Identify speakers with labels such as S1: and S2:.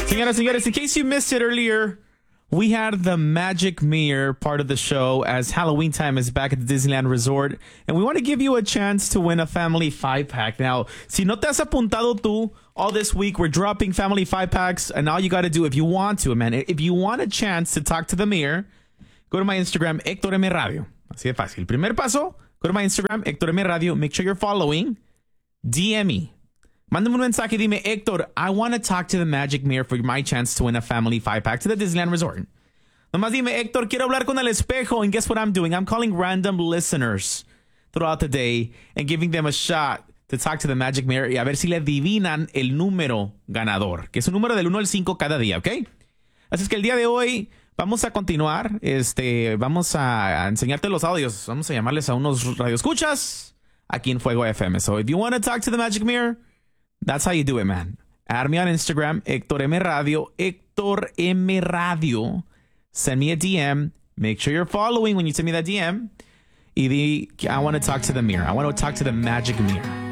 S1: Señoras, señores, in case you missed it earlier, we had the Magic Mirror part of the show as Halloween time is back at the Disneyland Resort. And we want to give you a chance to win a family 5-pack. Now, si no te has apuntado tú, all this week we're dropping family 5-packs. And all you got to do, if you want to, man, if you want a chance to talk to the mirror, go to my Instagram, Héctor M. Radio. Así de fácil. Primer paso, go to my Instagram, Héctor M. Radio. Make sure you're following. DM me. Mándame un mensaje y dime, Héctor, I want to talk to the Magic Mirror for my chance to win a family 5-pack to the Disneyland Resort. Nomás dime, Héctor, quiero hablar con el espejo. And guess what I'm doing? I'm calling random listeners throughout the day and giving them a shot to talk to the Magic Mirror y a ver si le adivinan el número ganador, que es un número del 1 al 5 cada día, ¿ok? Así es que el día de hoy vamos a continuar. Vamos a enseñarte los audios. Vamos a llamarles a unos radioescuchas aquí en Fuego FM. So if you want to talk to the Magic Mirror, that's how you do it, man. Add me on Instagram, Héctor M. Radio, Héctor M. Radio. Send me a DM. Make sure you're following when you send me that DM. Y di, I want to talk to the mirror. I want to talk to the Magic Mirror.